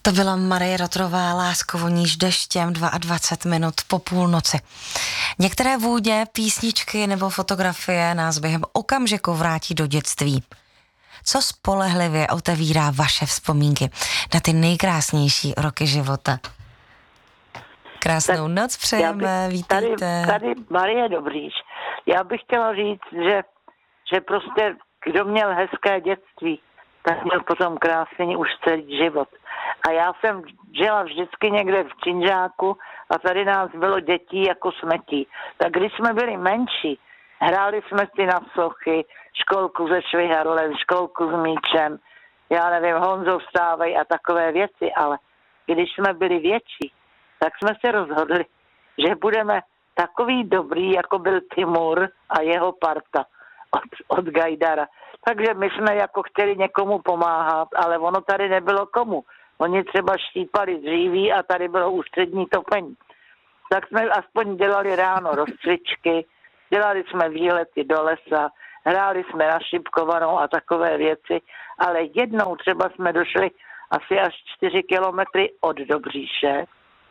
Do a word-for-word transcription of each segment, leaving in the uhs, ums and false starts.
To byla Marie Rotrová, Lásko voníš deštěm, dvacet dva minut po půlnoci. Některé vůně, písničky nebo fotografie nás během okamžiku vrátí do dětství. Co spolehlivě otevírá vaše vzpomínky na ty nejkrásnější roky života? Krásnou tak noc přejeme, bych, vítejte. Tady, tady Marie Dobrýš. Já bych chtěla říct, že, že prostě kdo měl hezké dětství, tak měl potom krásný už celý život. A já jsem žila vždycky někde v Činžáku a tady nás bylo dětí jako smetí. Tak když jsme byli menší, hráli jsme si na sochy, školku se šviharlem, školku s míčem, já nevím, Honzo vstávej a takové věci, ale když jsme byli větší, tak jsme se rozhodli, že budeme takový dobrý, jako byl Timur a jeho parta od, od Gajdara. Takže my jsme jako chtěli někomu pomáhat, ale ono tady nebylo komu. Oni třeba štípali dříví a tady bylo ústřední topení. Tak jsme aspoň dělali ráno rozcvičky, dělali jsme výlety do lesa, hráli jsme na šipkovanou a takové věci, ale jednou třeba jsme došli asi až čtyři kilometry od Dobříše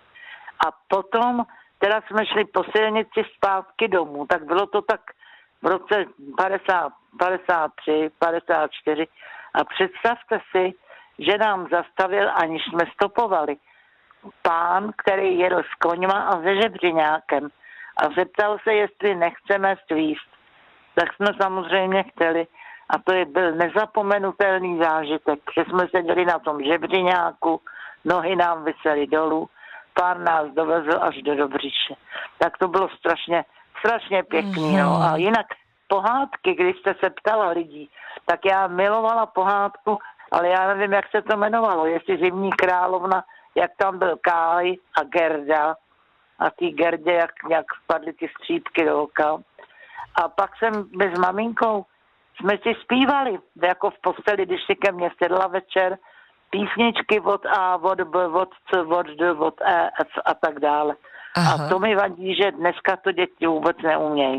a potom teda jsme šli po silnici zpátky domů, tak bylo to tak v roce padesát, padesát tři, padesát čtyři a představte si, že nám zastavil, aniž jsme stopovali, pán, který jedl s koňma a se žebřiňákem a zeptal se, jestli nechceme svíst. Tak jsme samozřejmě chtěli a to je byl nezapomenutelný zážitek, že jsme seděli na tom žebřiňáku, nohy nám visely dolů, pán nás dovezl až do Dobříše. Tak to bylo strašně, strašně pěkný. No. A jinak pohádky, když jste se ptala lidí, tak já milovala pohádku, ale já nevím, jak se to jmenovalo, jestli Zimní královna, jak tam byl Káj a Gerda a ty Gerdě, jak nějak vpadly ty střípky do oka. A pak jsem my s maminkou, jsme si zpívali, jako v posteli, když si ke mně sedla večer, písničky od A, od B, od C, od D, od E, F a tak dále. Aha. A to mi vadí, že dneska to děti vůbec neumějí.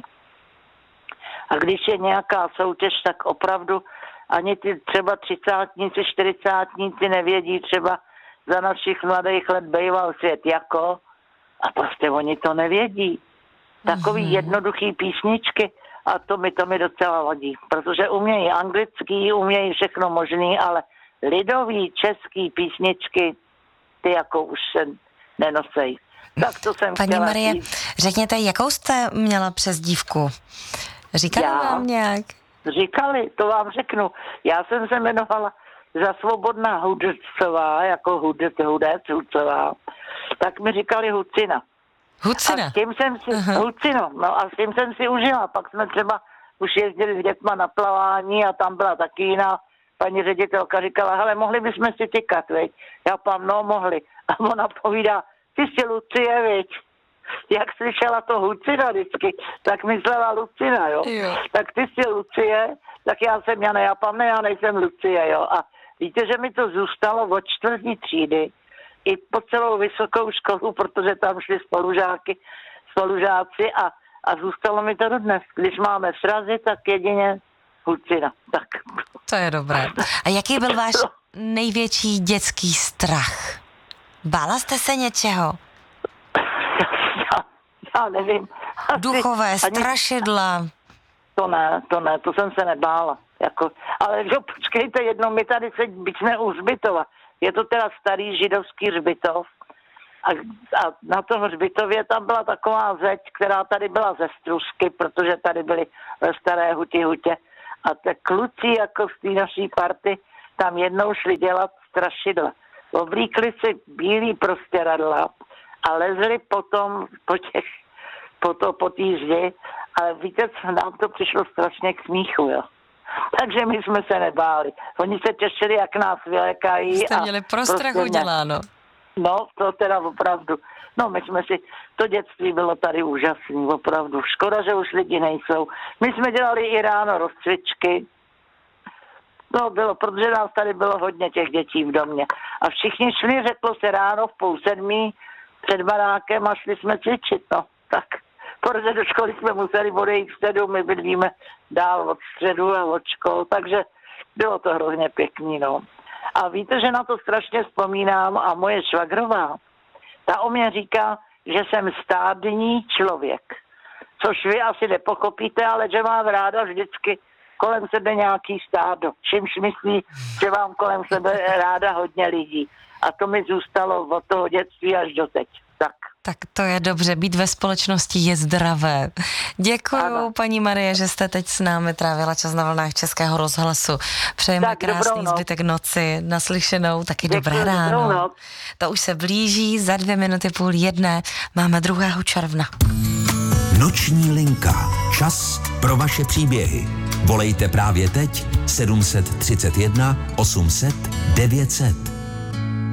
A když je nějaká soutěž, tak opravdu ani ty třeba třicátníci, čtyřicátníci nevědí třeba za našich mladých let bejval svět jako a prostě oni to nevědí. Takový mm-hmm. jednoduchý písničky a to mi, to mi docela vadí, protože umějí anglický, umějí všechno možný, ale lidový český písničky ty jako už se nenosejí. Tak to jsem Paní chtěla Marie, říct. řekněte, jakou jste měla přezdívku? Říkali Já, vám nějak? Říkali, to vám řeknu. Já jsem se jmenovala za Svobodná Hudcová, jako hudec, hudec, Hudcová. Tak mi říkali Hucina. Hucina? A s tím jsem si, uh-huh. Hucino, no a s tím jsem si užila. Pak jsme třeba už jezdili s dětma na plavání a tam byla taky jiná paní ředitelka, říkala, hele, mohli bychom si tykat, veď? Já pám, no, mohli. A ona povídá, ty jsi Lucie, veď? Jak slyšela to Hucina vždycky, tak myslela Lucina, jo? jo. Tak ty jsi Lucie, tak já jsem Jana, já pám, ne, já nejsem Lucie, jo? A víte, že mi to zůstalo od čtvrtní třídy i po celou vysokou školu, protože tam šli spolužáky, spolužáci a, a zůstalo mi to dodnes. Když máme srazy, tak jedině Hucina. Tak. To je dobré. A jaký byl váš největší dětský strach? Bála jste se něčeho? Já, já nevím. Duchové, Asi, strašidla. To ne, to ne, to jsem se nebála. Jako, ale jo, počkejte jednou, my tady se byčme u hřbitova. Je to teda starý židovský hřbitov a, a na toho hřbitově tam byla taková zeď, která tady byla ze strusky, protože tady byly ve Staré Huti hutě. A te kluci jako z té naší party tam jednou šli dělat strašidla. Oblíkli si bílý prostěradla a lezli potom po těch, po to, po té zdi, ale víte, co nám to přišlo strašně k smíchu, jo. Takže my jsme se nebáli. Oni se těšili, jak nás vylékají. Jste měli pro strachu prostě děláno. No, to teda opravdu. No, my jsme si, to dětství bylo tady úžasný, opravdu. Škoda, že už lidi nejsou. My jsme dělali i ráno rozcvičky. No, bylo, protože nás tady bylo hodně těch dětí v domě. A všichni šli, řeklo se ráno v půl sedmí před barákem a šli jsme cvičit, no. Tak, protože do školy jsme museli odejít v středu, my bydlíme dál od středu a od škol, takže bylo to hrozně pěkný, no. A víte, že na to strašně vzpomínám a moje švagrová, ta o mě říká, že jsem stádní člověk. Což vy asi nepochopíte, ale že mám ráda vždycky kolem sebe nějaký stádo. Čímž myslí, že mám kolem sebe ráda hodně lidí. A to mi zůstalo od toho dětství až do teď. Tak. Tak to je dobře, být ve společnosti je zdravé. Děkuju, ano. Paní Marie, že jste teď s námi trávila čas na vlnách Českého rozhlasu. Přejeme tak, krásný zbytek noci, naslyšenou, taky děkuju, dobré ráno. To už se blíží, za dvě minuty půl jedné máme druhého června. Noční linka. Čas pro vaše příběhy. Volejte právě teď sedm set třicet jedna osm set devět set.